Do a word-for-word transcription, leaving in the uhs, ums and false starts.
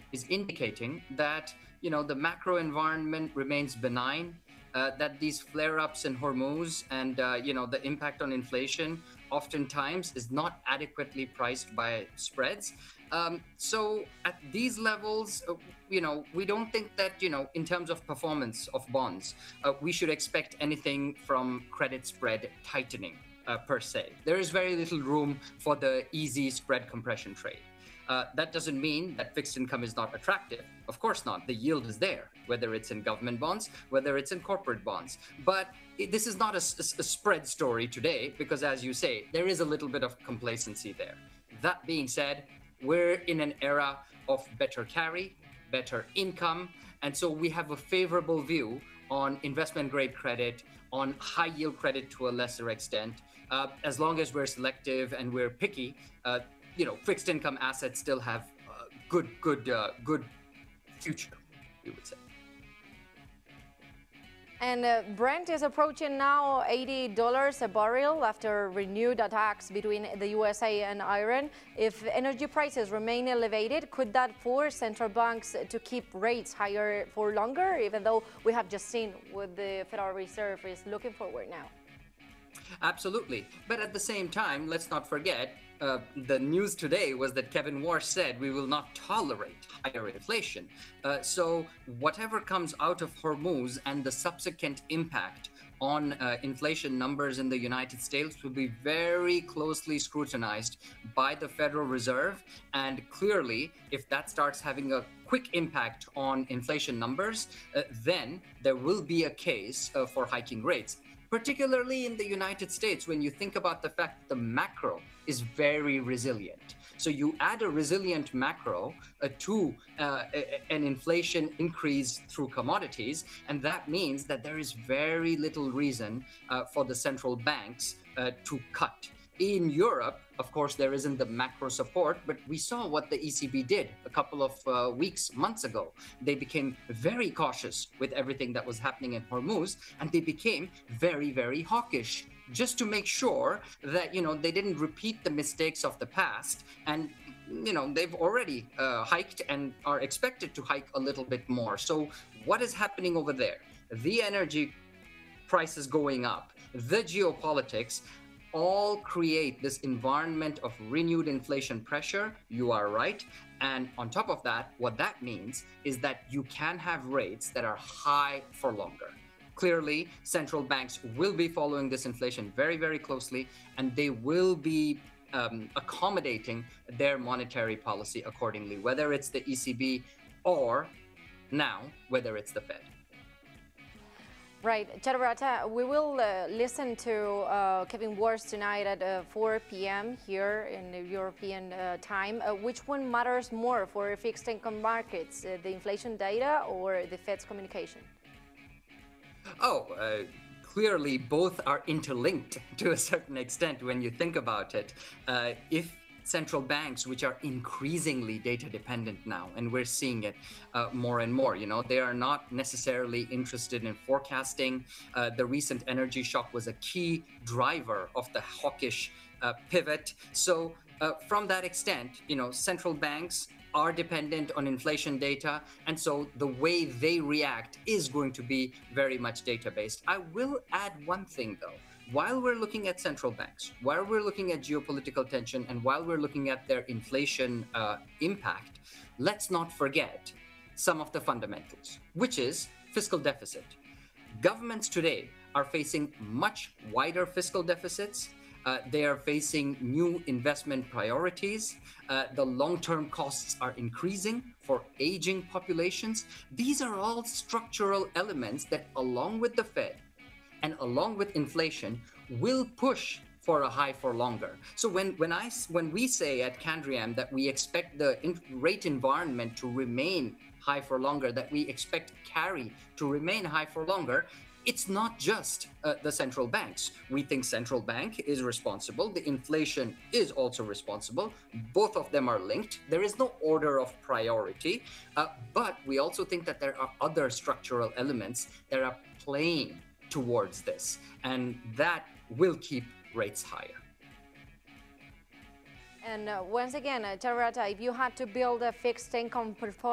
is indicating that, you know, the macro environment remains benign, uh, that these flare-ups in Hormuz and, uh, you know, the impact on inflation oftentimes is not adequately priced by spreads. Um, so at these levels, uh, you know, we don't think that, you know, in terms of performance of bonds, uh, we should expect anything from credit spread tightening uh, per se. There is very little room for the easy spread compression trade. Uh, that doesn't mean that fixed income is not attractive. Of course not. The yield is there, whether it's in government bonds, whether it's in corporate bonds. But it, this is not a, a, a spread story today because, as you say, there is a little bit of complacency there. That being said, we're in an era of better carry, better income, and so we have a favorable view on investment grade credit, on high yield credit to a lesser extent. Uh, as long as we're selective and we're picky, uh, you know, fixed income assets still have uh, good, good, uh, good future, you would say. And uh, Brent is approaching now eighty dollars a barrel after renewed attacks between the U S A and Iran. If energy prices remain elevated, could that force central banks to keep rates higher for longer, even though we have just seen what the Federal Reserve is looking forward now? Absolutely. But at the same time, let's not forget, uh, the news today was that Kevin Warsh said we will not tolerate higher inflation. Uh, so whatever comes out of Hormuz and the subsequent impact on uh, inflation numbers in the United States will be very closely scrutinized by the Federal Reserve. And clearly, if that starts having a quick impact on inflation numbers, uh, then there will be a case uh, for hiking rates. Particularly in the United States, when you think about the fact that the macro is very resilient. So you add a resilient macro uh, to uh, an inflation increase through commodities, and that means that there is very little reason uh, for the central banks uh, to cut. In Europe, of course, there isn't the macro support, but we saw what the E C B did a couple of uh, weeks, months ago. They became very cautious with everything that was happening in Hormuz, and they became very, very hawkish, just to make sure that, you know, they didn't repeat the mistakes of the past. And, you know, they've already uh, hiked and are expected to hike a little bit more. So what is happening over there? The energy prices going up, the geopolitics, all create this environment of renewed inflation pressure. You are right. And on top of that, what that means is that you can have rates that are high for longer. Clearly, central banks will be following this inflation very, very closely, and they will be um, accommodating their monetary policy accordingly, whether it's the E C B or now, whether it's the Fed. Right, Charubrata, we will uh, listen to uh, Kevin Warsh tonight at uh, four p m here in the European uh, time. Uh, which one matters more for fixed income markets, uh, the inflation data or the Fed's communication? Oh, uh, clearly both are interlinked to a certain extent when you think about it. Uh, if central banks, which are increasingly data dependent now, and we're seeing it uh, more and more, you know, they are not necessarily interested in forecasting. Uh, the recent energy shock was a key driver of the hawkish uh, pivot. So uh, from that extent, you know, central banks are dependent on inflation data, and so the way they react is going to be very much data-based. I will add one thing though. While we're looking at central banks, while we're looking at geopolitical tension, and while we're looking at their inflation uh, impact, let's not forget some of the fundamentals, which is fiscal deficit. Governments today are facing much wider fiscal deficits. Uh, they are facing new investment priorities. Uh, the long-term costs are increasing for aging populations. These are all structural elements that, along with the Fed, and along with inflation, will push for a high for longer. So when when I when we say at Candriam that we expect the in rate environment to remain high for longer, that we expect carry to remain high for longer, it's not just uh, the central banks. We think central bank is responsible. The inflation is also responsible. Both of them are linked. There is no order of priority, uh, but we also think that there are other structural elements that are playing towards this, and that will keep rates higher. And uh, once again, uh, Charubrata, if you had to build a fixed income portfolio